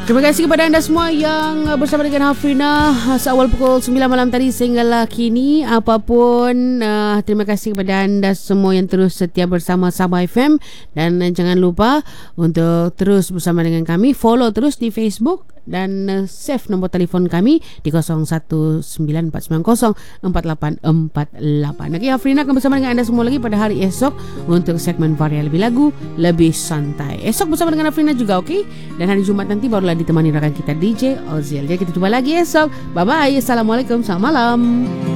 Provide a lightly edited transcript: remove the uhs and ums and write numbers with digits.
Terima kasih kepada anda semua yang bersama dengan Hafrina seawal pukul 9 malam tadi sehinggalah kini. Apapun, terima kasih kepada anda semua yang terus setia bersama Sabah FM. Dan jangan lupa untuk terus bersama dengan kami. Follow terus di Facebook dan save nombor telefon kami di 0194904848. Okey, Hafrina akan bersama dengan anda semua lagi pada hari esok untuk segmen varian lebih lagu, lebih santai. Esok bersama dengan Hafrina juga, okey? Dan hari Jumaat nanti barulah ditemani rakan kita DJ Ozil. Jadi kita jumpa lagi esok. Bye-bye. Assalamualaikum. Selamat malam.